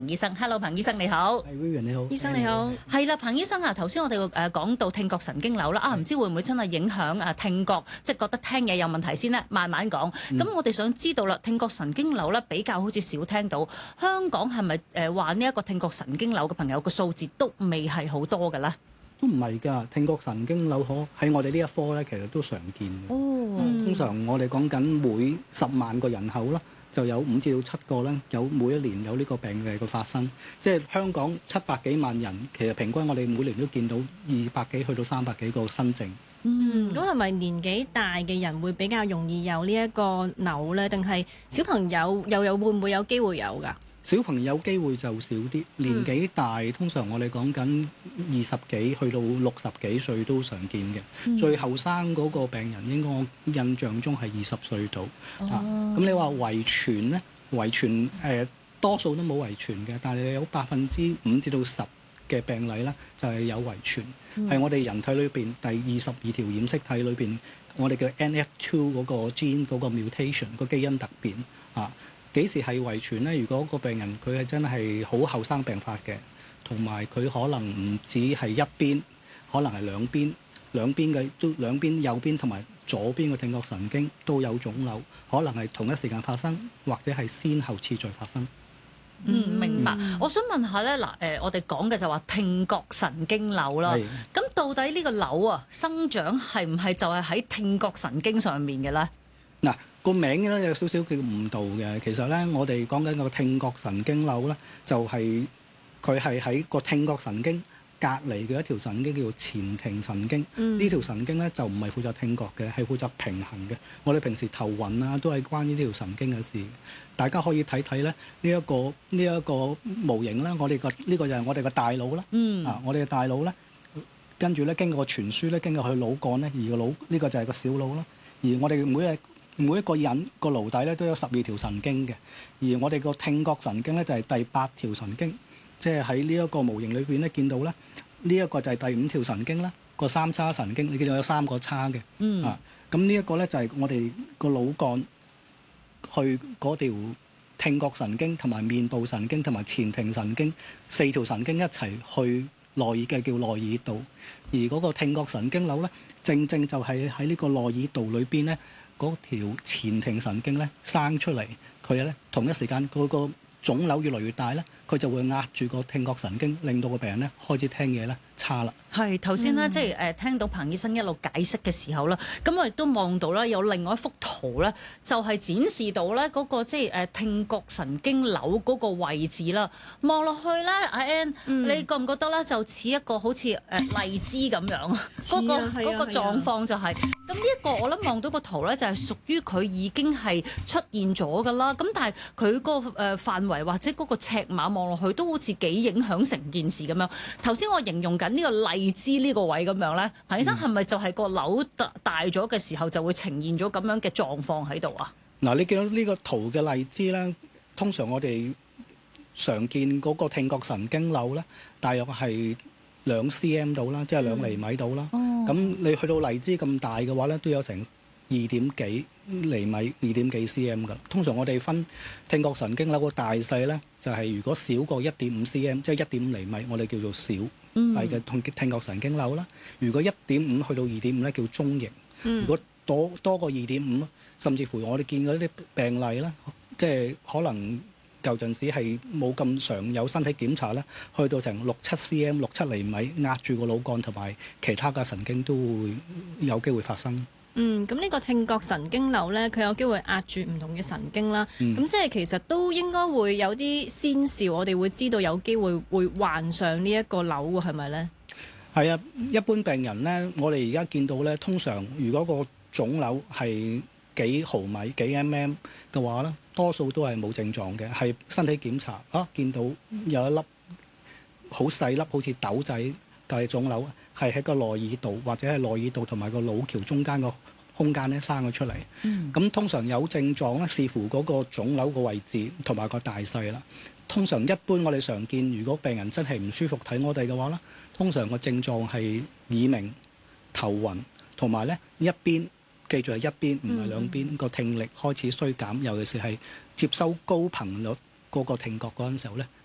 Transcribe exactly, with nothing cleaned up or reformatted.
醫生，Hello， 彭醫生你好。 係 Vivian 你好， 醫生你好。 係啦，彭醫生啊，頭先我哋誒講到聽覺神經瘤啦，啊唔知會唔會真係影響誒聽覺，即係覺得聽嘢有問題先呢？慢慢講。咁、嗯、我哋想知道啦，聽覺神經瘤咧比較好似少聽到，香港係咪誒話呢一個聽覺神經瘤嘅朋友個數字都未係好多嘅咧？ 都唔係㗎，聽覺神經瘤可喺我哋呢一科咧，其實都常見嘅。 哦， 通常我哋講緊每十萬個人口啦，就有五至到七個咧，有每一年有呢個病嘅個發生。即係香港七百幾萬人，其實平均我哋每年都見到二百幾去到三百幾個新症。 嗯，咁係咪年紀大嘅人會比較容易有呢一個瘤咧？定係小朋友又有會唔會有機會有㗎？ 小朋友機會就少啲，年紀大、嗯、通常我哋講緊二十幾去到六十幾歲都常見嘅。嗯、最後生嗰個病人應該我印象中係二十歲到。哦、啊，咁你話遺傳咧？遺傳誒、呃、多數都冇遺傳嘅，但係有百分之五至到十嘅病例咧就係、是、有遺傳，係、嗯、我哋人體裏邊第二十二條染色體裏邊，我哋嘅 N F 二嗰個 gene 嗰個 mutation 個基因突變啊。幾時係遺傳咧？如果個病人佢係真係好後生病發嘅，同埋佢可能唔止係一邊，可能係兩邊，兩邊嘅都兩邊右邊同埋左邊嘅聽覺神經都有腫瘤，可能係同一時間發生，或者係先後次序發生。 嗯，明白。嗯、我想問下咧，嗱，誒，我哋講嘅就話聽覺神經瘤啦。咁是到底呢個瘤啊，生長係唔係就係喺聽覺神經上面嘅咧？嗱。個名咧有少少叫誤導嘅，其實咧我哋講緊個聽覺神經瘤咧，就係佢係喺個聽覺神經隔離嘅一條神經叫做前庭神經。呢、嗯、條神經咧就唔係負責聽覺嘅，係負責平衡嘅。我哋平時頭暈啊，都係關於呢條神經嘅事。大家可以睇睇咧呢一個呢一個模型啦，我哋個呢個就係我哋個大腦啦。嗯、啊，我哋嘅大腦咧，跟住咧經過個傳輸咧，經過佢腦幹咧，而個腦呢個就係個小腦啦。而我哋每日每一個人個顱底咧都有十二條神經嘅，而我哋個聽覺神經咧就係第八條神經，即係喺呢一個模型裏邊咧見到咧，呢一個就係第五條神經啦，個三叉神經，你見到有三個叉嘅，嗯、啊，咁呢一個咧就係我哋個腦幹去嗰條聽覺神經同埋面部神經同埋前庭神經四條神經一齊去內耳嘅叫內耳道，而嗰個聽覺神經瘤咧，正正就係喺呢個內耳道裏邊咧。嗰條前庭神經咧生出嚟，佢咧同一時間嗰個腫瘤越嚟越大咧，佢就會壓住個聽覺神經，令到個病人咧開始聽嘢咧差啦。係頭先咧，嗯、即係誒聽到彭醫生一路解釋嘅時候啦，咁我亦都望到啦，有另外一幅圖咧，就係、是、展示到咧嗰個即係誒聽覺神經瘤嗰個位置啦。望落去咧，阿 Ann，、嗯、你覺唔覺得咧就似一個好似誒荔枝咁樣？嗰、那個嗰個狀況就係、是。咁呢一個我諗望到個圖咧，就係屬於佢已經係出現咗㗎啦。咁但係佢個誒範圍或者嗰個尺碼望落去都好似幾影響成件事咁樣。頭先我形容緊呢個荔枝呢個位咁樣咧，彭醫生係咪就係個瘤大大咗嘅時候就會呈現咗咁樣嘅狀況喺度啊？ 嗱，你見到呢個圖嘅荔枝咧，通常我哋常見嗰個聽覺神經瘤咧，大約係兩 cm 到啦，即係兩厘米到啦。咁、嗯、你去到荔枝咁大嘅話咧，都有成二點幾厘米、二點幾 cm 㗎。通常我哋分聽覺神經瘤個大細咧，就係、是、如果少過一點五 cm，即係一點五厘米，我哋叫做小細嘅聽聽覺神經瘤啦。如果一點五去到二點五咧，叫中型。嗯、如果多多過二點五，甚至乎我哋見嗰啲病例咧，即係可能。舊陣時係冇咁常有身體檢查咧，去到成六七 cm、六七厘米壓住個腦幹同埋其他嘅神經都會有機會發生。 嗯，咁呢個聽覺神經瘤咧，佢有機會壓住唔同嘅神經啦。咁、嗯、即係其實都應該會有啲先兆，我哋會知道有機會會患上呢一個瘤喎，係咪咧？ 係啊，一般病人咧，我哋而家見到咧，通常如果個腫瘤係幾毫米、幾 mm 嘅話咧，多數都係冇症狀嘅，係身體檢查啊，見到有一粒好細粒，好似豆仔嘅腫瘤，係喺個內耳道或者係內耳道同埋個腦橋中間個空間咧生咗出嚟。咁、嗯、通常有症狀咧，視乎嗰個腫瘤個位置同埋個大細啦。通常一般我哋常見，如果病人真係唔舒服睇我哋嘅話咧，通常個症狀係耳鳴、頭暈，同埋咧一邊。記住係一邊，唔係兩邊。個、嗯、聽力開始衰減，尤其是係接收高頻率嗰個聽覺嗰陣時候咧，